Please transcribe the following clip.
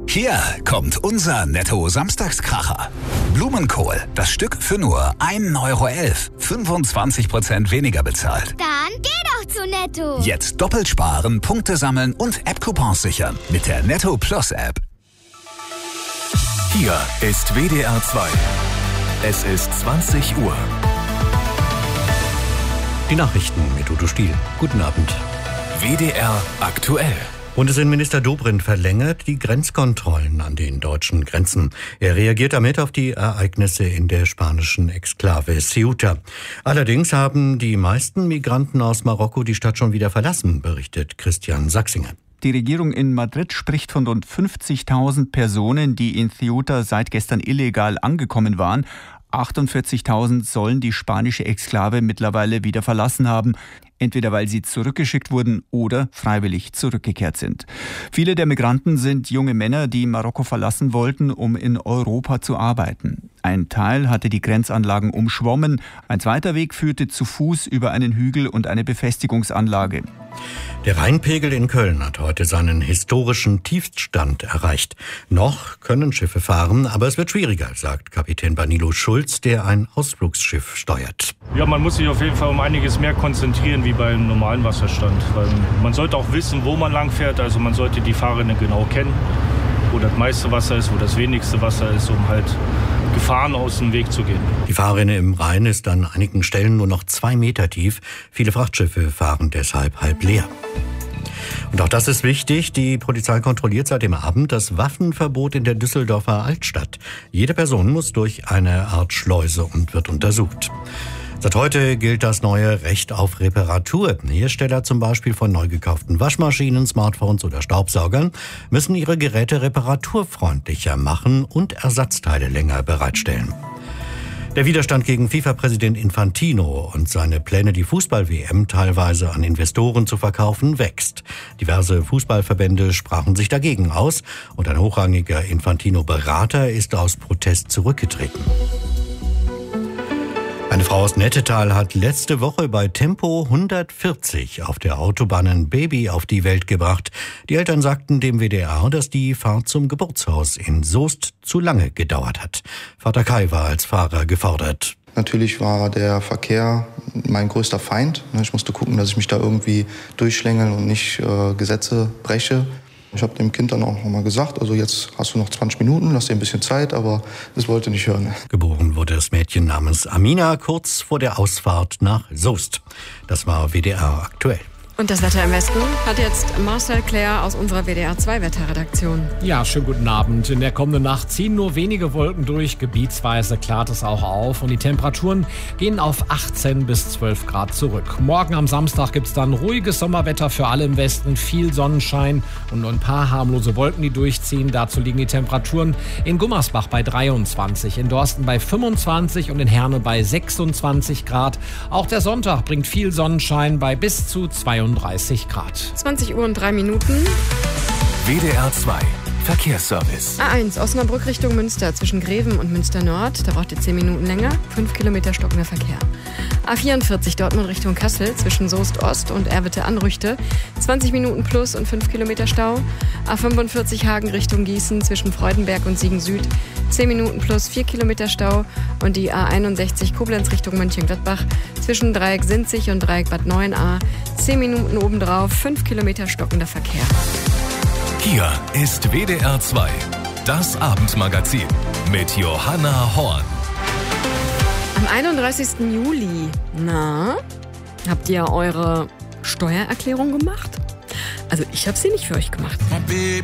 Hier kommt unser Netto-Samstagskracher. Blumenkohl, das Stück für nur 1,11 €, 25% weniger bezahlt. Dann geh doch zu Netto. Jetzt doppelt sparen, Punkte sammeln und App-Coupons sichern mit der Netto Plus App. Hier ist WDR 2. Es ist 20 Uhr. Die Nachrichten mit Udo Stiel. Guten Abend. WDR aktuell. Bundesinnenminister Dobrindt verlängert die Grenzkontrollen an den deutschen Grenzen. Er reagiert damit auf die Ereignisse in der spanischen Exklave Ceuta. Allerdings haben die meisten Migranten aus Marokko die Stadt schon wieder verlassen, berichtet Christian Sachsinger. Die Regierung in Madrid spricht von rund 50.000 Personen, die in Ceuta seit gestern illegal angekommen waren. 48.000 sollen die spanische Exklave mittlerweile wieder verlassen haben, entweder weil sie zurückgeschickt wurden oder freiwillig zurückgekehrt sind. Viele der Migranten sind junge Männer, die Marokko verlassen wollten, um in Europa zu arbeiten. Ein Teil hatte die Grenzanlagen umschwommen, ein zweiter Weg führte zu Fuß über einen Hügel und eine Befestigungsanlage. Der Rheinpegel in Köln hat heute seinen historischen Tiefststand erreicht. Noch können Schiffe fahren, aber es wird schwieriger, sagt Kapitän Danilo Schulz, der ein Ausflugsschiff steuert. Ja, man muss sich auf jeden Fall um einiges mehr konzentrieren wie beim normalen Wasserstand. Weil man sollte auch wissen, wo man lang fährt, also man sollte die Fahrrinne genau kennen, wo das meiste Wasser ist, wo das wenigste Wasser ist, um halt Gefahren aus dem Weg zu gehen. Die Fahrrinne im Rhein ist an einigen Stellen nur noch 2 Meter tief. Viele Frachtschiffe fahren deshalb halb leer. Und auch das ist wichtig. Die Polizei kontrolliert seit dem Abend das Waffenverbot in der Düsseldorfer Altstadt. Jede Person muss durch eine Art Schleuse und wird untersucht. Seit heute gilt das neue Recht auf Reparatur. Hersteller zum Beispiel von neu gekauften Waschmaschinen, Smartphones oder Staubsaugern müssen ihre Geräte reparaturfreundlicher machen und Ersatzteile länger bereitstellen. Der Widerstand gegen FIFA-Präsident Infantino und seine Pläne, die Fußball-WM teilweise an Investoren zu verkaufen, wächst. Diverse Fußballverbände sprachen sich dagegen aus und ein hochrangiger Infantino-Berater ist aus Protest zurückgetreten. Eine Frau aus Nettetal hat letzte Woche bei Tempo 140 auf der Autobahn ein Baby auf die Welt gebracht. Die Eltern sagten dem WDR, dass die Fahrt zum Geburtshaus in Soest zu lange gedauert hat. Vater Kai war als Fahrer gefordert. Natürlich war der Verkehr mein größter Feind. Ich musste gucken, dass ich mich da irgendwie durchschlängel und nicht Gesetze breche. Ich habe dem Kind dann auch nochmal gesagt, also jetzt hast du noch 20 Minuten, lass dir ein bisschen Zeit, aber das wollte nicht hören. Geboren wurde das Mädchen namens Amina kurz vor der Ausfahrt nach Soest. Das war WDR aktuell. Und das Wetter im Westen hat jetzt Marcel Claire aus unserer WDR 2 Wetterredaktion. Ja, schönen guten Abend. In der kommenden Nacht ziehen nur wenige Wolken durch. Gebietsweise klart es auch auf. Und die Temperaturen gehen auf 18 bis 12 Grad zurück. Morgen am Samstag gibt es dann ruhiges Sommerwetter für alle im Westen. Viel Sonnenschein und nur ein paar harmlose Wolken, die durchziehen. Dazu liegen die Temperaturen in Gummersbach bei 23, in Dorsten bei 25 und in Herne bei 26 Grad. Auch der Sonntag bringt viel Sonnenschein bei bis zu 32 Grad. 20 Uhr und 3 Minuten. WDR 2 Verkehrsservice. A1 Osnabrück Richtung Münster zwischen Greven und Münster Nord. Da braucht ihr 10 Minuten länger. 5 Kilometer stockender Verkehr. A44 Dortmund Richtung Kassel zwischen Soest Ost und Erwitte-Anrüchte. 20 Minuten plus und 5 Kilometer Stau. A45 Hagen Richtung Gießen zwischen Freudenberg und Siegen Süd. 10 Minuten plus 4 Kilometer Stau. Und die A61 Koblenz Richtung Mönchengladbach zwischen Dreieck Sinzig und Dreieck Bad 9a. 10 Minuten obendrauf, 5 Kilometer stockender Verkehr. Hier ist WDR 2, das Abendmagazin mit Johanna Horn. Am 31. Juli, habt ihr eure Steuererklärung gemacht? Also ich habe sie nicht für euch gemacht.